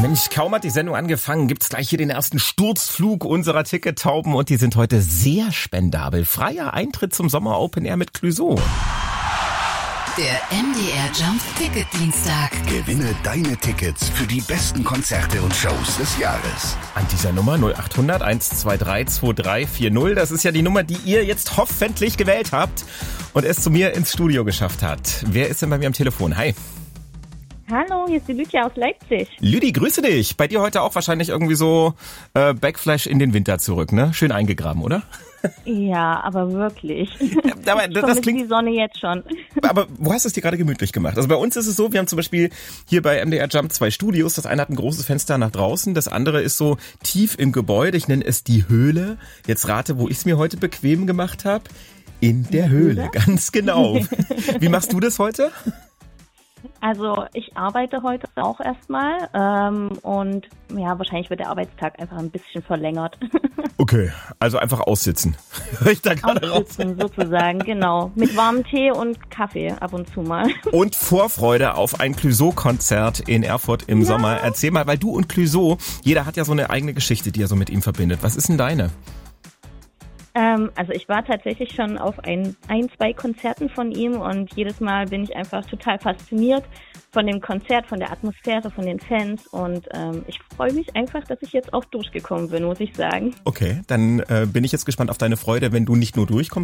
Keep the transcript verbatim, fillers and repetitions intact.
Mensch, kaum hat die Sendung angefangen, gibt's gleich hier den ersten Sturzflug unserer Tickettauben und die sind heute sehr spendabel. Freier Eintritt zum Sommer Open Air mit Clouseau. Der M D R Jump Ticket Dienstag. Gewinne deine Tickets für die besten Konzerte und Shows des Jahres. An dieser Nummer null acht hundert eins zwei drei zwei drei vier null. Das ist ja die Nummer, die ihr jetzt hoffentlich gewählt habt und es zu mir ins Studio geschafft hat. Wer ist denn bei mir am Telefon? Hi. Hallo, hier ist die Lydia aus Leipzig. Lüdi, grüße dich. Bei dir heute auch wahrscheinlich irgendwie so äh, Backflash in den Winter zurück, ne? Schön eingegraben, oder? Ja, aber wirklich. Aber das, das klingt die Sonne jetzt schon. Aber wo hast du es dir gerade gemütlich gemacht? Also bei uns ist es so, wir haben zum Beispiel hier bei M D R Jump zwei Studios. Das eine hat ein großes Fenster nach draußen, das andere ist so tief im Gebäude. Ich nenne es die Höhle. Jetzt rate, wo ich es mir heute bequem gemacht habe. In der Höhle, ganz genau. Wie machst du das heute? Also ich arbeite heute auch erstmal ähm, und ja, wahrscheinlich wird der Arbeitstag einfach ein bisschen verlängert. Okay, also einfach aussitzen. Hör ich da gerade raus? Aussitzen sozusagen, genau. Mit warmem Tee und Kaffee ab und zu mal. Und Vorfreude auf ein Clouseau-Konzert in Erfurt im ja. Sommer. Erzähl mal, weil du und Clouseau, jeder hat ja so eine eigene Geschichte, die er so mit ihm verbindet. Was ist denn deine? Ähm, also ich war tatsächlich schon auf ein, ein, zwei Konzerten von ihm und jedes Mal bin ich einfach total fasziniert von dem Konzert, von der Atmosphäre, von den Fans und ähm, ich freue mich einfach, dass ich jetzt auch durchgekommen bin, muss ich sagen. Okay, dann äh, bin ich jetzt gespannt auf deine Freude, wenn du nicht nur durchkommst,